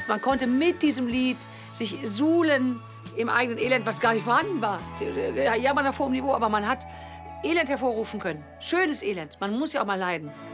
Man konnte mit diesem Lied sich suhlen im eigenen Elend, was gar nicht vorhanden war. Ja, man auf hohem Niveau, aber man hat Elend hervorrufen können. Schönes Elend. Man muss ja auch mal leiden.